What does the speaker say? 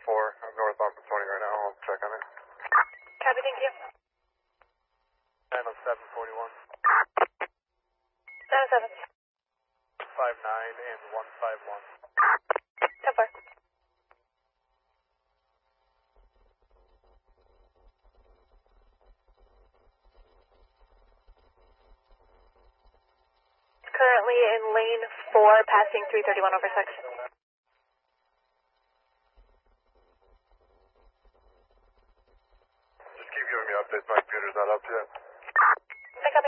I'm northbound from 20 right now. I'll check on it. Copy, thank you. 90741. 907. 59 and 151. 10-4. Currently in lane 4, passing 331/6. Just keep giving me updates. My computer's not up yet.